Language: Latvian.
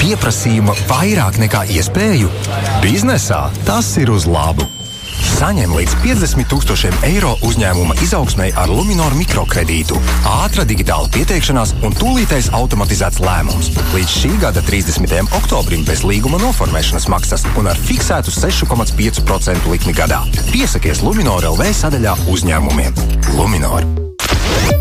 pieprasījuma vairāk nekā iespēju? Biznesā tas ir uz labu. Saņem līdz 50 000 eiro uzņēmuma izaugsmei ar Luminor mikrokredītu. Ātra digitāla pieteikšanās un tūlītais automatizēts lēmums. Līdz šī gada 30. oktobrim bez līguma noformēšanas maksas un ar fiksētu 6,5% likmi gadā. Piesakies Luminor LV sadaļā uzņēmumiem. Luminor.